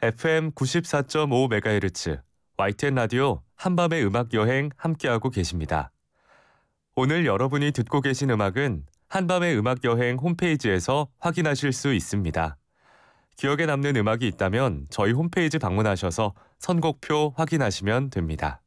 FM 94.5MHz YTN 라디오 한밤의 음악 여행 함께하고 계십니다. 오늘 여러분이 듣고 계신 음악은 한밤의 음악 여행 홈페이지에서 확인하실 수 있습니다. 기억에 남는 음악이 있다면 저희 홈페이지 방문하셔서 선곡표 확인하시면 됩니다.